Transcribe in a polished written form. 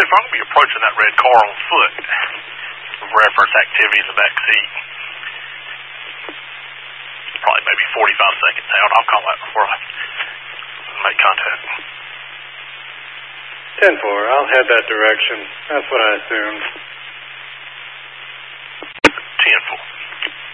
if I'm going to be approaching that red car on foot, reference activity in the back seat. Probably maybe 45 seconds out. I'll call that before I make contact. 10-4, I'll head that direction. That's what I assumed. 10-4.